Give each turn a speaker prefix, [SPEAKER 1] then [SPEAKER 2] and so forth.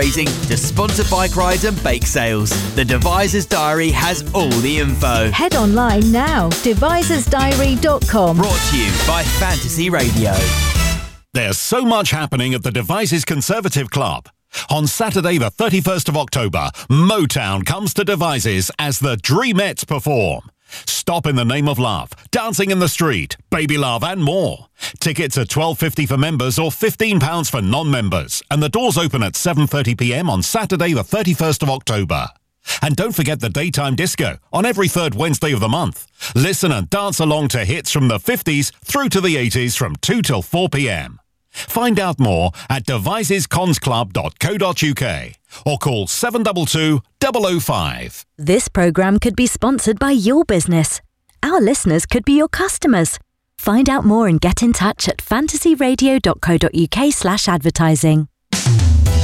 [SPEAKER 1] Raising to sponsor bike rides and bake sales. The Deviser's Diary has all the info.
[SPEAKER 2] Head online now, devisersdiary.com.
[SPEAKER 1] Brought to you by Fantasy Radio.
[SPEAKER 3] There's so much happening at the Devices Conservative Club. On Saturday the 31st of October, Motown comes to Devices as the Dreamettes perform. Stop in the Name of Love, Dancing in the Street, Baby Love and more. Tickets are $12.50 for members or £15 for non-members. And the doors open at 7:30pm on Saturday the 31st of October. And don't forget the daytime disco on every third Wednesday of the month. Listen and dance along to hits from the 50s through to the 80s from 2 till 4pm. Find out more at devisesconsclub.co.uk or call 722 005.
[SPEAKER 2] This programme could be sponsored by your business. Our listeners could be your customers. Find out more and get in touch at fantasyradio.co.uk/advertising.